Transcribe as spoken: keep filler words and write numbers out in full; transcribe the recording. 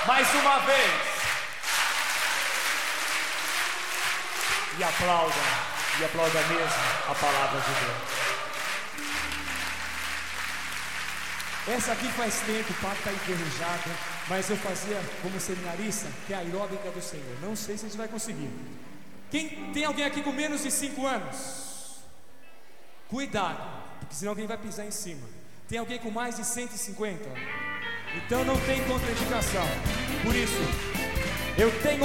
mais uma vez. E aplauda, e aplauda mesmo a palavra de Deus. Essa aqui faz tempo, o papo está enferrujado, mas eu fazia como seminarista, que é a aeróbica do Senhor. Não sei se a gente vai conseguir. Quem tem alguém aqui com menos de cinco anos? Cuidado, porque senão alguém vai pisar em cima. Tem alguém com mais de cento e cinquenta? Então não tem contraindicação. Por isso, eu tenho